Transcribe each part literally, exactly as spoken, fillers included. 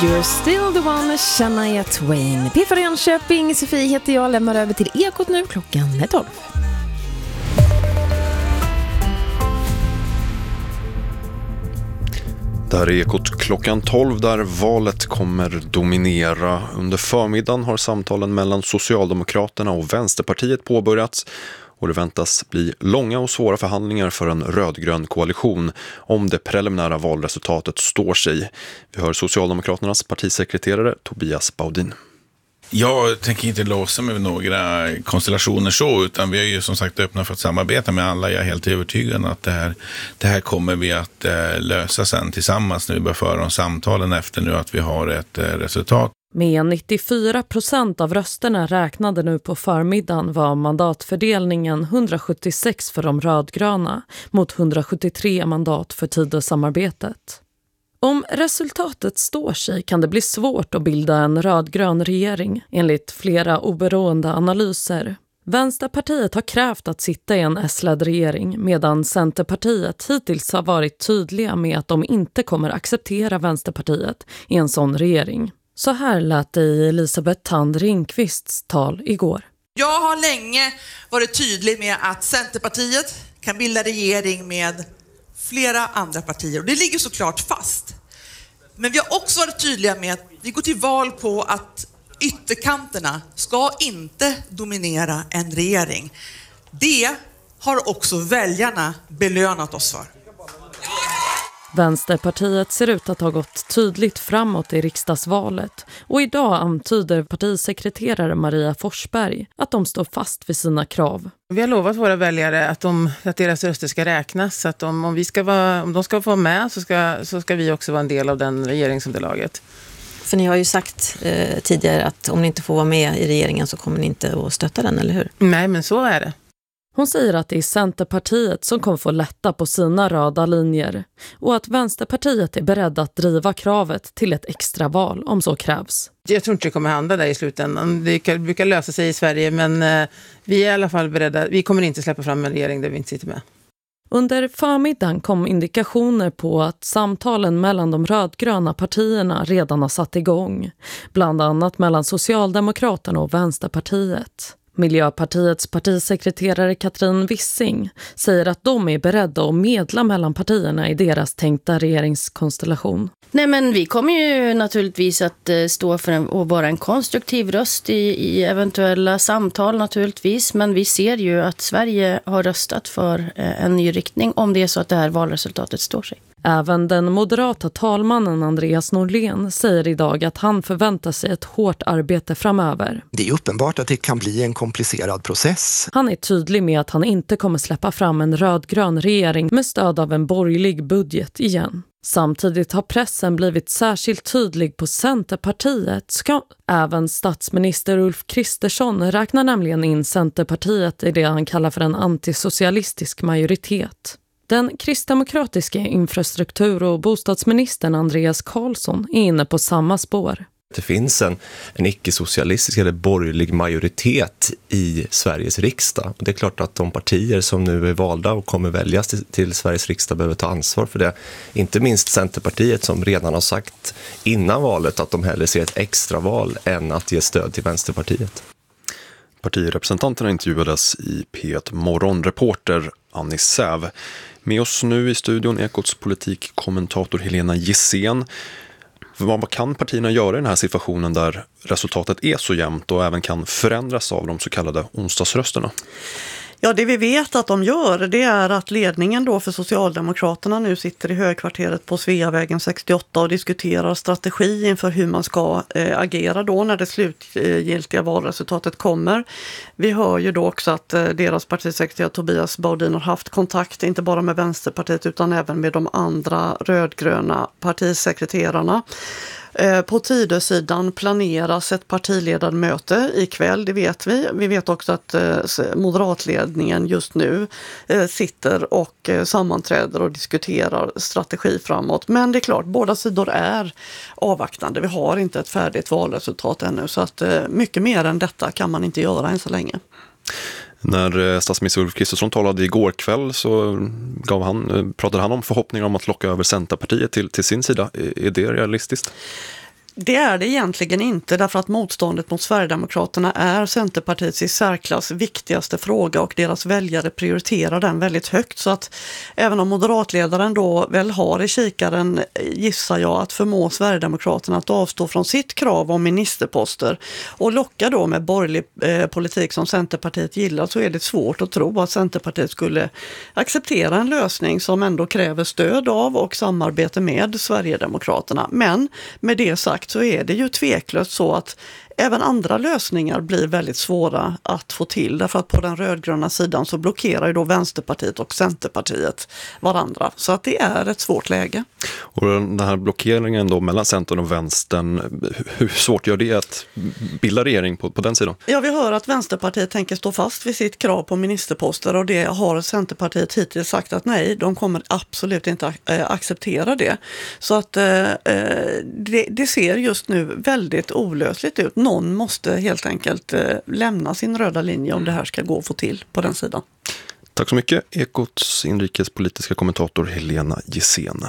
You're still the one, Shania Twain. P för Jönköping, Sofie heter jag, lämnar över till Ekot nu, klockan är tolv. Där är Ekot klockan tolv där valet kommer dominera. Under förmiddagen har samtalen mellan Socialdemokraterna och Vänsterpartiet påbörjats. Och det väntas bli långa och svåra förhandlingar för en rödgrön koalition om det preliminära valresultatet står sig. Vi hör Socialdemokraternas partisekreterare Tobias Baudin. Jag tänker inte låsa mig med några konstellationer så, utan vi är ju som sagt öppna för att samarbeta med alla. Jag är helt övertygad att det här, det här kommer vi att eh, lösa sen tillsammans när vi börjar föra om samtalen efter nu att vi har ett eh, resultat. Med nittiofyra procent av rösterna räknade nu på förmiddagen var mandatfördelningen hundrasjuttiosex för de rödgröna mot hundrasjuttiotre mandat för Tidösamarbetet. Om resultatet står sig kan det bli svårt att bilda en rödgrön regering, enligt flera oberoende analyser. Vänsterpartiet har krävt att sitta i en S-ledd regering, medan Centerpartiet hittills har varit tydliga med att de inte kommer acceptera Vänsterpartiet i en sån regering. Så här lät det i Elisabeth Thand Ringqvists tal igår. Jag har länge varit tydlig med att Centerpartiet kan bilda regering med flera andra partier. Och det ligger såklart fast. Men vi har också varit tydliga med att vi går till val på att ytterkanterna ska inte dominera en regering. Det har också väljarna belönat oss för. Vänsterpartiet ser ut att ha gått tydligt framåt i riksdagsvalet och idag antyder partisekreterare Maria Forsberg att de står fast vid sina krav. Vi har lovat våra väljare att, de, att deras röster ska räknas, så att de, om, vi ska vara, om de ska få vara med så ska, så ska vi också vara en del av den regeringsunderlaget. För ni har ju sagt eh, tidigare att om ni inte får vara med i regeringen så kommer ni inte att stötta den, eller hur? Nej, men så är det. Hon säger att det är Centerpartiet som kommer få lätta på sina röda linjer och att Vänsterpartiet är beredda att driva kravet till ett extra val om så krävs. Jag tror inte det kommer hända där i slutändan. Det brukar lösa sig i Sverige, men eh, vi är i alla fall beredda. Vi kommer inte släppa fram en regering där vi inte sitter med. Under förmiddagen kom indikationer på att samtalen mellan de rödgröna partierna redan har satt igång, bland annat mellan Socialdemokraterna och Vänsterpartiet. Miljöpartiets partisekreterare Katrin Wissing säger att de är beredda att medla mellan partierna i deras tänkta regeringskonstellation. Nej, men vi kommer ju naturligtvis att stå för en, och vara en konstruktiv röst i, i eventuella samtal naturligtvis. Men vi ser ju att Sverige har röstat för en ny riktning om det är så att det här valresultatet står sig. Även den moderata talmannen Andreas Norlén säger idag att han förväntar sig ett hårt arbete framöver. Det är uppenbart att det kan bli en komplicerad process. Han är tydlig med att han inte kommer släppa fram en rödgrön regering med stöd av en borgerlig budget igen. Samtidigt har pressen blivit särskilt tydlig på Centerpartiet. Ska även statsminister Ulf Kristersson räknar nämligen in Centerpartiet i det han kallar för en antisocialistisk majoritet. Den kristdemokratiska infrastruktur- och bostadsministern Andreas Karlsson är inne på samma spår. Det finns en, en icke-socialistisk eller borgerlig majoritet i Sveriges riksdag. Och det är klart att de partier som nu är valda och kommer väljas till, till Sveriges riksdag behöver ta ansvar för det. Inte minst Centerpartiet som redan har sagt innan valet att de hellre ser ett extraval än att ge stöd till Vänsterpartiet. Partirepresentanterna intervjuades i P ett Morgonreporter Annie Säv. Med oss nu i studion Ekots politikkommentator Helena Gissén. Vad kan partierna göra i den här situationen där resultatet är så jämnt och även kan förändras av de så kallade onsdagsrösterna? Ja, det vi vet att de gör, det är att ledningen då för Socialdemokraterna nu sitter i högkvarteret på Sveavägen sextioåtta och diskuterar strategi inför hur man ska eh, agera då när det slutgiltiga valresultatet kommer. Vi hör ju då också att eh, deras partisekreterare Tobias Baudin har haft kontakt inte bara med Vänsterpartiet utan även med de andra rödgröna partisekreterarna. På Tidösidan planeras ett partiledarmöte ikväll, det vet vi. Vi vet också att moderatledningen just nu sitter och sammanträder och diskuterar strategi framåt. Men det är klart, båda sidor är avvaktande. Vi har inte ett färdigt valresultat ännu, så att mycket mer än detta kan man inte göra än så länge. När statsminister Ulf Kristersson talade igår kväll så gav han, pratade han om förhoppningar om att locka över Centerpartiet till, till sin sida. Är det realistiskt? Det är det egentligen inte, därför att motståndet mot Sverigedemokraterna är Centerpartiets i särklass viktigaste fråga och deras väljare prioriterar den väldigt högt. Så att även om moderatledaren då väl har i kikaren, gissar jag, att förmå Sverigedemokraterna att avstå från sitt krav om ministerposter och locka då med borgerlig eh, politik som Centerpartiet gillar, så är det svårt att tro att Centerpartiet skulle acceptera en lösning som ändå kräver stöd av och samarbete med Sverigedemokraterna. Men med det sagt så är det ju tveklöst så att även andra lösningar blir väldigt svåra att få till, därför att på den rödgröna sidan så blockerar ju då Vänsterpartiet och Centerpartiet varandra. Så att det är ett svårt läge. Och den här blockeringen då mellan Centern och Vänstern, hur svårt gör det att bilda regering på, på den sidan? Ja, vi hör att Vänsterpartiet tänker stå fast vid sitt krav på ministerposter, och det har Centerpartiet hittills sagt att nej, de kommer absolut inte äh, acceptera det. Så att äh, det, det ser just nu väldigt olösligt ut. Någon måste helt enkelt eh, lämna sin röda linje om det här ska gå att få till på den sidan. Tack så mycket, Ekots inrikespolitiska kommentator Helena Gissén.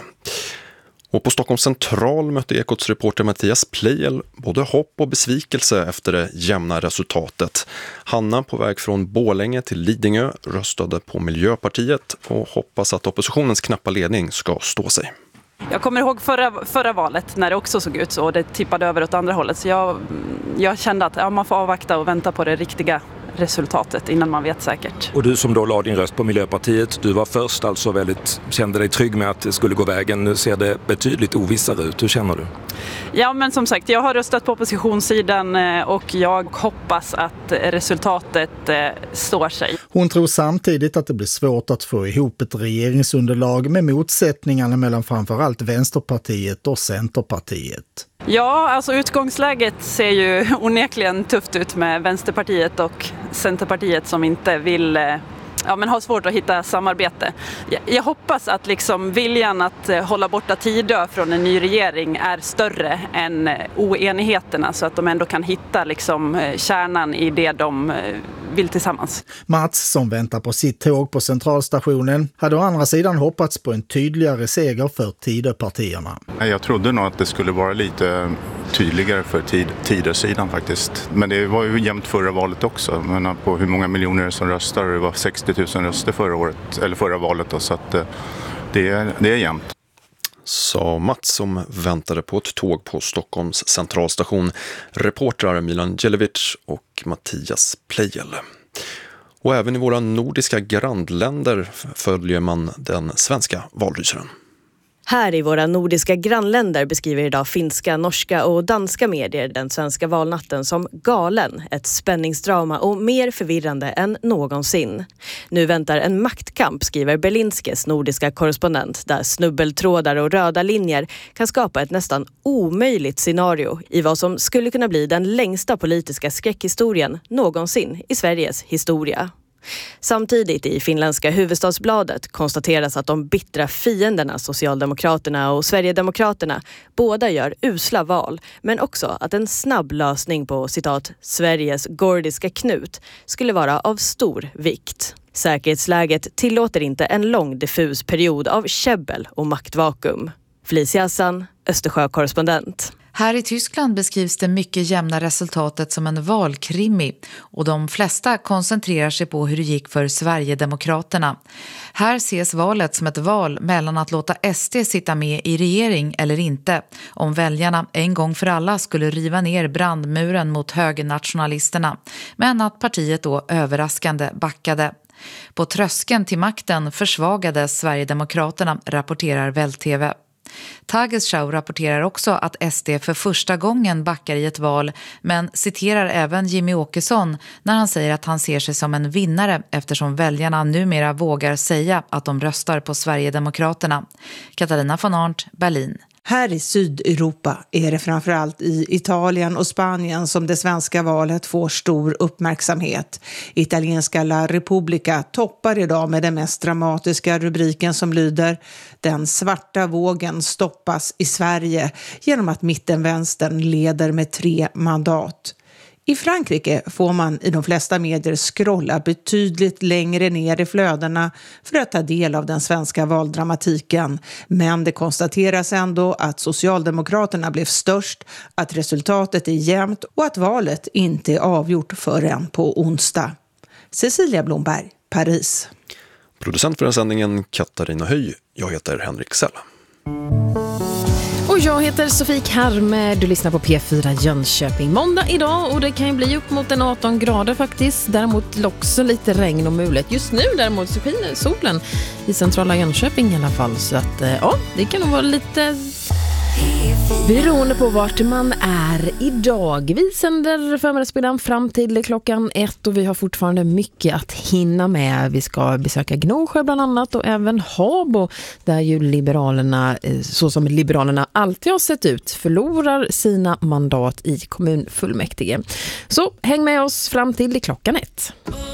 Och på Stockholms central mötte Ekots reporter Mattias Pleijel både hopp och besvikelse efter det jämna resultatet. Hanna, på väg från Borlänge till Lidingö, röstade på Miljöpartiet och hoppas att oppositionens knappa ledning ska stå sig. Jag kommer ihåg förra, förra valet när det också såg ut så och det tippade över åt andra hållet. Så jag, jag kände att ja, man får avvakta och vänta på det riktiga resultatet innan man vet säkert. Och du som då la din röst på Miljöpartiet, du var först alltså väldigt, kände dig trygg med att det skulle gå vägen. Nu ser det betydligt ovissare ut. Hur känner du? Ja, men som sagt, jag har röstat på oppositionssidan och jag hoppas att resultatet står sig. Hon tror samtidigt att det blir svårt att få ihop ett regeringsunderlag med motsättningarna mellan framförallt Vänsterpartiet och Centerpartiet. Ja, alltså utgångsläget ser ju onekligen tufft ut med Vänsterpartiet och Centerpartiet som inte vill, ja, men har svårt att hitta samarbete. Jag, jag hoppas att liksom viljan att hålla borta Tidö från en ny regering är större än oenigheterna, så att de ändå kan hitta liksom kärnan i det de vill tillsammans. Mats, som väntar på sitt tåg på centralstationen, hade å andra sidan hoppats på en tydligare seger för Tidöpartierna. Jag trodde nog att det skulle vara lite tydligare för tid, Tidösidan faktiskt. Men det var ju jämnt förra valet också. Men på hur många miljoner som röstar, det var sextio tusen röster förra året, eller förra valet då, så att det är, det är jämnt. Sa Mats, som väntade på ett tåg på Stockholms centralstation. Reportrar Milan Djelevic och Mattias Pleijel. Och även i våra nordiska grannländer följer man den svenska valrysaren. Här i våra nordiska grannländer beskriver idag finska, norska och danska medier den svenska valnatten som galen, ett spänningsdrama och mer förvirrande än någonsin. Nu väntar en maktkamp, skriver Berlinskes nordiska korrespondent, där snubbeltrådar och röda linjer kan skapa ett nästan omöjligt scenario i vad som skulle kunna bli den längsta politiska skräckhistorien någonsin i Sveriges historia. Samtidigt i finländska huvudstadsbladet konstateras att de bittra fienderna Socialdemokraterna och Sverigedemokraterna båda gör usla val, men också att en snabb lösning på citat Sveriges gordiska knut skulle vara av stor vikt. Säkerhetsläget tillåter inte en lång diffus period av käbbel och maktvakuum. Felicia Hassan, Östersjö-korrespondent. Här i Tyskland beskrivs det mycket jämna resultatet som en valkrimi och de flesta koncentrerar sig på hur det gick för Sverigedemokraterna. Här ses valet som ett val mellan att låta S D sitta med i regering eller inte, om väljarna en gång för alla skulle riva ner brandmuren mot högernationalisterna, men att partiet då överraskande backade. På tröskeln till makten försvagades Sverigedemokraterna, rapporterar Väl-T V. Tagesschau rapporterar också att S D för första gången backar i ett val, men citerar även Jimmy Åkesson när han säger att han ser sig som en vinnare eftersom väljarna numera vågar säga att de röstar på Sverigedemokraterna. Katarina von Arndt, Berlin. Här i Sydeuropa är det framförallt i Italien och Spanien som det svenska valet får stor uppmärksamhet. Italienska La Repubblica toppar idag med den mest dramatiska rubriken som lyder "Den svarta vågen stoppas i Sverige" genom att mittenvänstern leder med tre mandat. I Frankrike får man i de flesta medier scrolla betydligt längre ner i flödena för att ta del av den svenska valdramatiken. Men det konstateras ändå att Socialdemokraterna blev störst, att resultatet är jämnt och att valet inte är avgjort förrän på onsdag. Cecilia Blomberg, Paris. Producent för den sändningen Katarina Höj. Jag heter Henrik Sell. Och jag heter Sofie Karme, du lyssnar på P fyra Jönköping. Måndag idag och det kan ju bli upp mot en arton grader faktiskt. Däremot också lite regn och mulet. Just nu däremot så skiner solen i centrala Jönköping i alla fall. Så att ja, det kan nog vara lite beroende på vart man är idag. Vi sänder förmiddagsprogram fram till klockan ett och vi har fortfarande mycket att hinna med. Vi ska besöka Gnosjö bland annat och även Habo där ju Liberalerna, så som Liberalerna alltid har sett ut, förlorar sina mandat i kommunfullmäktige. Så häng med oss fram till klockan ett.